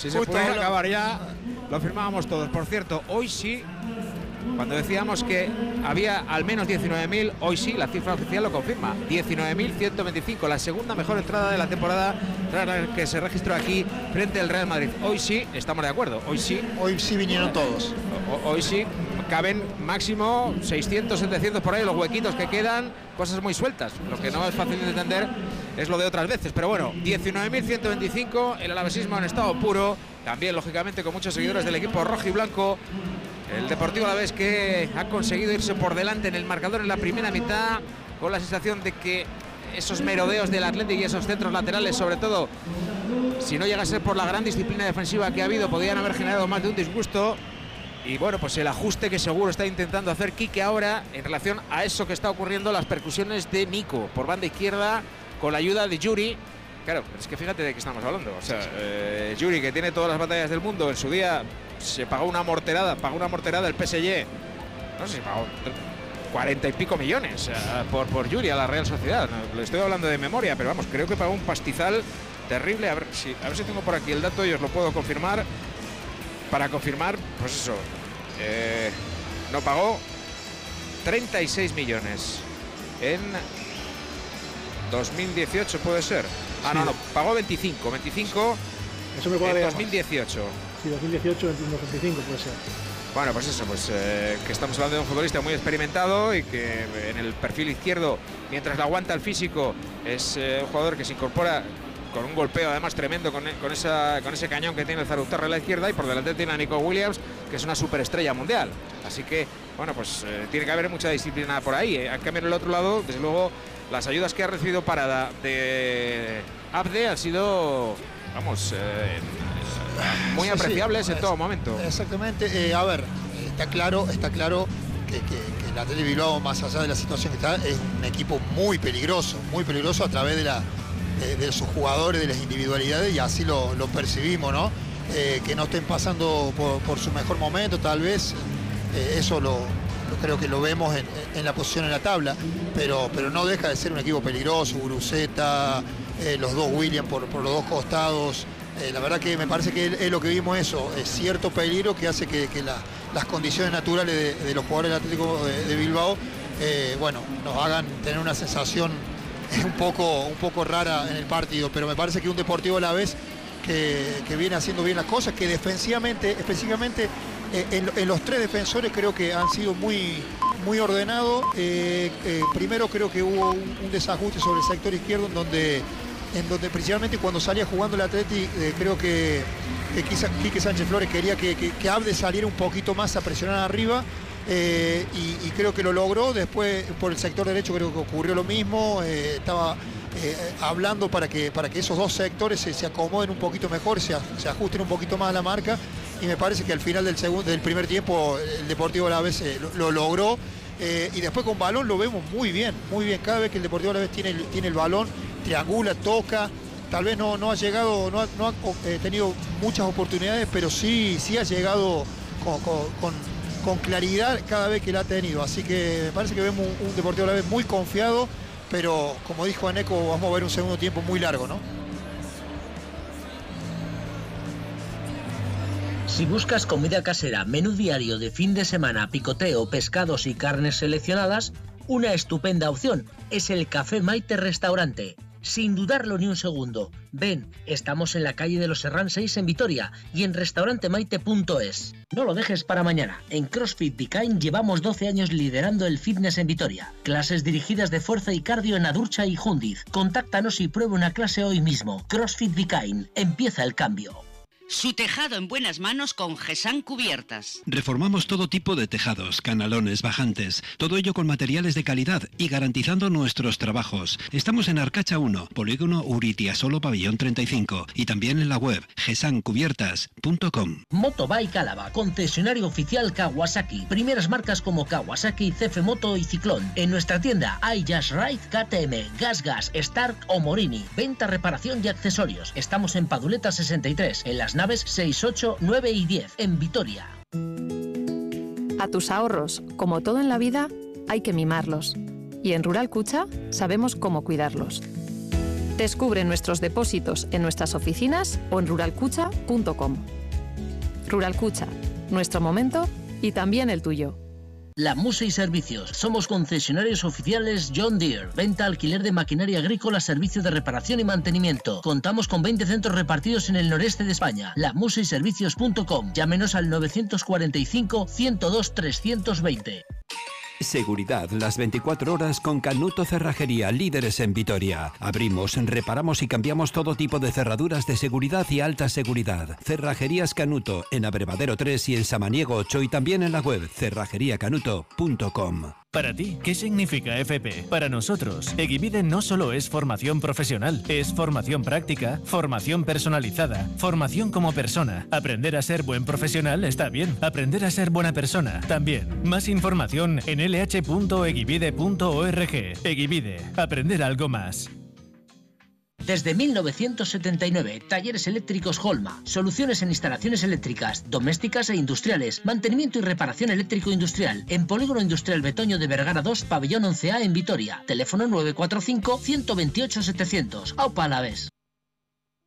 Si se pudiera acabar ya, lo firmábamos todos. Por cierto, hoy sí, cuando decíamos que había al menos 19.000, hoy sí, la cifra oficial lo confirma. 19.125, la segunda mejor entrada de la temporada que se registró aquí frente al Real Madrid. Hoy sí, estamos de acuerdo, hoy sí. Hoy sí vinieron todos. Hoy sí, caben máximo 600, 700 por ahí, los huequitos que quedan, cosas muy sueltas. Lo que no es fácil de entender es lo de otras veces. Pero bueno, 19.125, el alavesismo en estado puro. También, lógicamente, con muchos seguidores del equipo rojo y blanco. El Deportivo Alavés que ha conseguido irse por delante en el marcador en la primera mitad, con la sensación de que esos merodeos del Athletic y esos centros laterales, sobre todo, si no llega a ser por la gran disciplina defensiva que ha habido, podrían haber generado más de un disgusto. Y bueno, pues el ajuste que seguro está intentando hacer Quique ahora en relación a eso que está ocurriendo, las percusiones de Nico por banda izquierda con la ayuda de Yuri. Claro, es que fíjate de qué estamos hablando. O sea, Yuri, que tiene todas las batallas del mundo, en su día se pagó una morterada el PSG. No sé si pagó 40 y pico millones por Yuri a la Real Sociedad. No, lo estoy hablando de memoria, pero vamos, creo que pagó un pastizal terrible. A ver si tengo por aquí el dato y os lo puedo confirmar. Para confirmar, pues eso, no pagó 36 millones en 2018, puede ser. No, pagó 25 eso me en 2018. Sí, 2018, 25 puede ser. Bueno, pues eso, que estamos hablando de un futbolista muy experimentado y que en el perfil izquierdo, mientras le aguanta el físico, es un jugador que se incorpora con un golpeo además tremendo con ese cañón que tiene el Zaruzarra a la izquierda, y por delante tiene a Nico Williams, que es una superestrella mundial. Así que, bueno, pues tiene que haber mucha disciplina por ahí. En cambio, en el otro lado, desde luego, las ayudas que ha recibido Parada de Abde han sido, vamos, muy apreciables en todo momento. Exactamente. A ver, está claro que el Athletic Bilbao, más allá de la situación que está, es un equipo muy peligroso a través de sus jugadores, de las individualidades, y así lo percibimos, ¿no? Que no estén pasando por su mejor momento, tal vez, eso creo que lo vemos en la posición en la tabla, pero no deja de ser un equipo peligroso. Guruceta, los dos Williams por los dos costados. La verdad que me parece que es lo que vimos, eso, es cierto peligro que hace que las condiciones naturales de los jugadores del Atlético de Bilbao, bueno, nos hagan tener una sensación un poco rara en el partido. Pero me parece que un Deportivo Alavés que viene haciendo bien las cosas, que defensivamente, específicamente en los tres defensores, creo que han sido muy ordenados. Primero creo que hubo un desajuste sobre el sector izquierdo, en donde principalmente cuando salía jugando el Athletic, creo que Quique Sánchez Flores quería que Abde saliera un poquito más a presionar arriba, y creo que lo logró. Después por el sector derecho creo que ocurrió lo mismo. Estaba hablando para que esos dos sectores se acomoden un poquito mejor, se ajusten un poquito más a la marca, y me parece que al final del primer tiempo el Deportivo Alavés lo logró. Y después con balón lo vemos muy bien. Cada vez que el Deportivo Alavés tiene el balón, triangula, toca. Tal vez no ha llegado, no ha tenido muchas oportunidades, pero sí ha llegado con claridad cada vez que la ha tenido. Así que me parece que vemos un Deportivo Alavés muy confiado, pero como dijo Aneco, vamos a ver un segundo tiempo muy largo, ¿no? Si buscas comida casera, menú diario de fin de semana, picoteo, pescados y carnes seleccionadas, una estupenda opción es el Café Maite Restaurante. Sin dudarlo ni un segundo. Ven, estamos en la calle de los Serrán 6 en Vitoria y en restaurantemaite.es. No lo dejes para mañana. En CrossFit Vikain llevamos 12 años liderando el fitness en Vitoria. Clases dirigidas de fuerza y cardio en Adurcha y Jundiz. Contáctanos y prueba una clase hoy mismo. CrossFit Vikain. Empieza el cambio. Su tejado en buenas manos con GESAN Cubiertas. Reformamos todo tipo de tejados, canalones, bajantes, todo ello con materiales de calidad y garantizando nuestros trabajos. Estamos en Arcacha 1, Polígono Uritiasolo Pabellón 35, y también en la web gesancubiertas.com. Motobike Álava, concesionario oficial Kawasaki. Primeras marcas como Kawasaki, CF Moto y Ciclón. En nuestra tienda hay Just Ride, KTM, GasGas, Stark o Morini. Venta, reparación y accesorios. Estamos en Paduleta 63, en las naves 6, 8, 9 y 10, en Vitoria. A tus ahorros, como todo en la vida, hay que mimarlos. Y en Rural Cucha sabemos cómo cuidarlos. Descubre nuestros depósitos en nuestras oficinas o en ruralcucha.com. Ruralcucha, nuestro momento y también el tuyo. La Musa y Servicios. Somos concesionarios oficiales John Deere. Venta, alquiler de maquinaria agrícola, servicio de reparación y mantenimiento. Contamos con 20 centros repartidos en el noreste de España. lamusayservicios.com. Llámenos al 945 102 320. Seguridad las 24 horas con Canuto Cerrajería, líderes en Vitoria. Abrimos, reparamos y cambiamos todo tipo de cerraduras de seguridad y alta seguridad. Cerrajerías Canuto en Abrevadero 3 y en Samaniego 8 y también en la web cerrajeriacanuto.com. Para ti, ¿qué significa FP? Para nosotros, Egivide no solo es formación profesional, es formación práctica, formación personalizada, formación como persona. Aprender a ser buen profesional está bien, aprender a ser buena persona también. Más información en lh.egivide.org. Egivide, aprender algo más. Desde 1979, Talleres Eléctricos Holma. Soluciones en instalaciones eléctricas, domésticas e industriales. Mantenimiento y reparación eléctrico industrial. En Polígono Industrial Betoño de Vergara 2, Pabellón 11A en Vitoria. Teléfono 945 128 700. Aupa Alavés.